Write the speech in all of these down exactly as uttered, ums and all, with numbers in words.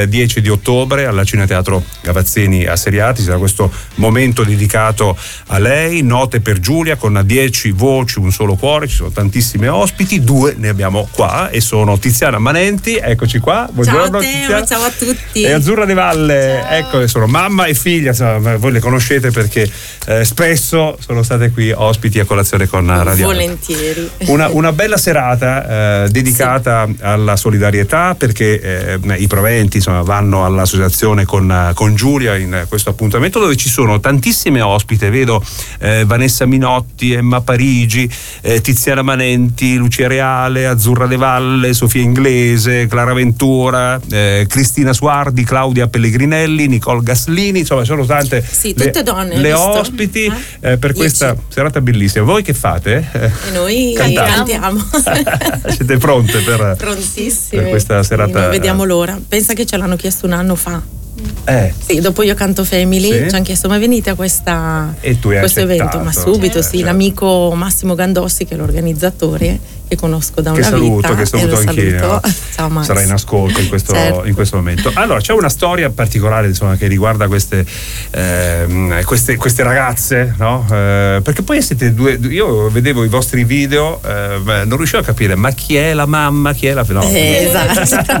dieci di ottobre alla Cineteatro Gavazzini a Seriati. Ci sarà questo momento dedicato a lei, Note per Giulia, con dieci voci, un solo cuore. Ci sono tantissime ospiti, due ne abbiamo qua e sono Tiziana Manenti, eccoci qua. Buongiorno. Ciao a te, Tiziana. ciao a tutti. E Azzurra De Valle, ciao. Ecco, sono mamma e figlia, insomma, voi le conoscete perché eh, spesso sono state qui ospiti a colazione con Radio Alba. Volentieri. Una, una bella serata eh, dedicata sì. alla solidarietà, perché eh, i proventi insomma vanno all'associazione con, con Giulia in questo appuntamento dove ci sono tantissime ospite. Vedo eh, Vanessa Minotti, Emma Parigi, eh, Tiziana Manenti, Lucia Reale, Azzurra De Valle, Sofia Inglese, Clara Ventura, eh, Cristina Suardi, Claudia Pellegrinelli, Nicole Gaslini, insomma sono tante sì, tutte le, donne, le visto? ospiti eh, per Dieci. questa serata bellissima. Voi che fate? E noi Cantate. cantiamo. Siete pronte per, prontissime per questa serata? Sì, non vediamo l'ora. Pensa che ce l'hanno chiesto un anno fa. Eh. Sì, dopo Io Canto Family Sì. ci hanno chiesto ma venite a questa, e tu hai questo accettato. evento, ma subito eh, sì, certo. L'amico Massimo Gandossi che è l'organizzatore, che conosco da una che saluto, vita, che saluto e lo anch'io. saluto. Ciao Max. Sarà in ascolto in questo, certo. in questo momento. Allora c'è una storia particolare insomma che riguarda queste ehm, queste, queste ragazze, no? Eh, perché poi siete due, io vedevo i vostri video, eh, non riuscivo a capire ma chi è la mamma, chi è la no. Eh, esatto.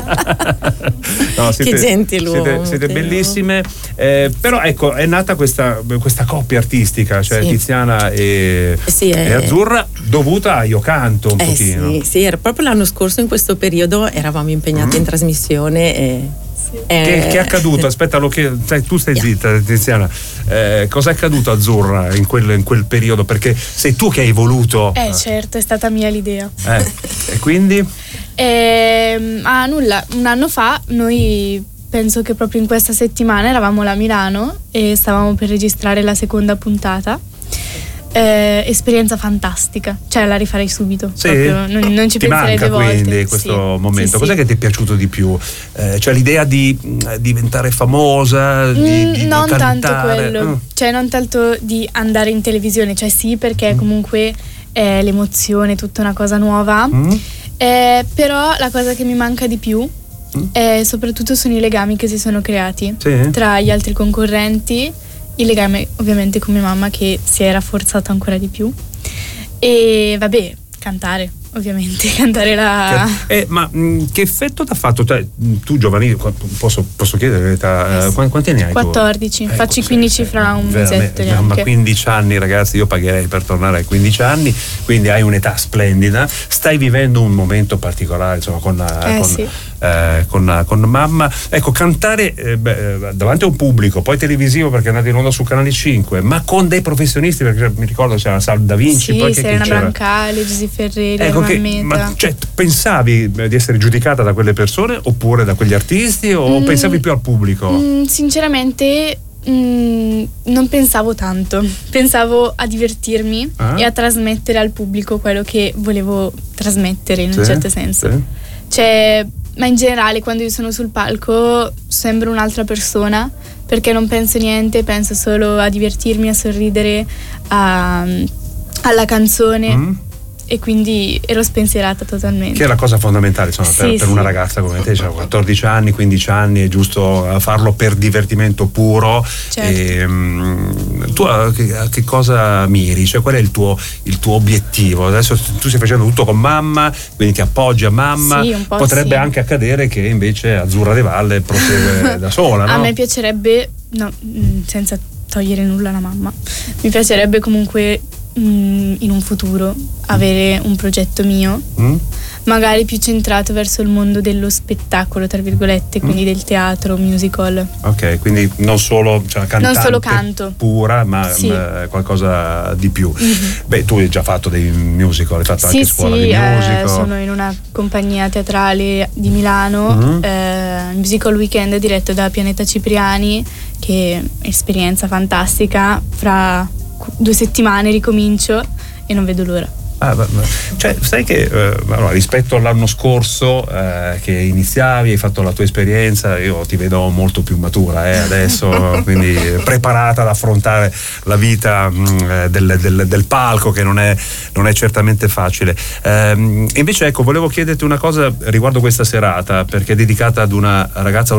No, siete, che gentiluomo, siete, siete che bellissime, eh, però ecco è nata questa, questa coppia artistica, cioè sì. Tiziana e, sì, e è... Azzurra, dovuta a Io Canto un eh, pochino. Sì, sì, era proprio l'anno scorso in questo periodo eravamo impegnati mm. in trasmissione e sì. eh... che, che è accaduto? Aspetta, lo che, sai, tu stai yeah. zitta Tiziana, eh, cosa è accaduto a Azzurra in quel, in quel periodo? Perché sei tu che hai voluto. Eh certo, è stata mia l'idea. Eh, e quindi? Eh, ah nulla, un anno fa noi penso che proprio in questa settimana eravamo là a Milano e stavamo per registrare la seconda puntata. Eh, esperienza fantastica, cioè la rifarei subito. Sì? Proprio, non, non ci ti penserei manca due volte. Quindi questo sì, momento. sì, Cos'è sì. che ti è piaciuto di più? Eh, cioè l'idea di mh, diventare famosa, di, mm, di non cantare. tanto quello, mm. cioè non tanto di andare in televisione, cioè sì perché mm. comunque è l'emozione, tutta una cosa nuova. Mm. Eh, però la cosa che mi manca di più mm. è soprattutto sono i legami che si sono creati sì. tra gli altri concorrenti, il legame ovviamente con mia mamma che si è rafforzato ancora di più e vabbè, cantare ovviamente, cantare la... Eh, ma mh, che effetto ti ha fatto? Cioè, tu giovanile, posso, posso chiedere età, eh, quanti anni hai? quattordici, tu? faccio eh, quindici fra un mesetto Ma quindici anni ragazzi, io pagherei per tornare ai quindici anni, quindi hai un'età splendida, stai vivendo un momento particolare insomma con, eh, con, sì. eh, con, con mamma, ecco cantare eh, beh, davanti a un pubblico, poi televisivo perché andate in onda su Canale cinque, ma con dei professionisti, perché mi ricordo c'era Sal Da Vinci, sì, poi Serena che c'era? Brancale, Giusy Ferreri, ecco che, ma, cioè, pensavi di essere giudicata da quelle persone oppure da quegli artisti o mm, pensavi più al pubblico? Mm, sinceramente mm, non pensavo tanto, pensavo a divertirmi ah. e a trasmettere al pubblico quello che volevo trasmettere in sì, un certo senso sì. Cioè, ma in generale quando io sono sul palco sembro un'altra persona perché non penso niente, penso solo a divertirmi, a sorridere, a, alla canzone mm. e quindi ero spensierata totalmente. Che è la cosa fondamentale insomma, per, sì, per sì. una ragazza come te, cioè quattordici anni, quindici anni, è giusto farlo per divertimento puro. Certo. E, um, tu a che, a che cosa miri? Cioè qual è il tuo, il tuo obiettivo? Adesso tu stai facendo tutto con mamma, quindi ti appoggi a mamma, sì, un po' potrebbe sì. anche accadere che invece Azzurra De Valle prosegue da sola, no? A me piacerebbe, no, senza togliere nulla alla mamma, mi piacerebbe comunque in un futuro avere un progetto mio mm. magari più centrato verso il mondo dello spettacolo tra virgolette, quindi mm. del teatro, musical. Ok, quindi non solo cioè, cantante non solo canto pura ma, sì. ma qualcosa di più. Mm-hmm. Beh, tu hai già fatto dei musical, hai fatto sì, anche scuola sì, di musical. Eh, sono in una compagnia teatrale di Milano, mm-hmm. eh, Musical Weekend diretto da Pianeta Cipriani, che è esperienza fantastica. Fra due settimane ricomincio e non vedo l'ora. Ah, ma, ma, cioè, sai che eh, allora, rispetto all'anno scorso eh, che iniziavi, hai fatto la tua esperienza, io ti vedo molto più matura eh, adesso, quindi preparata ad affrontare la vita mh, del, del, del palco, che non è, non è certamente facile. Eh, invece ecco, volevo chiederti una cosa riguardo questa serata, perché è dedicata ad una ragazza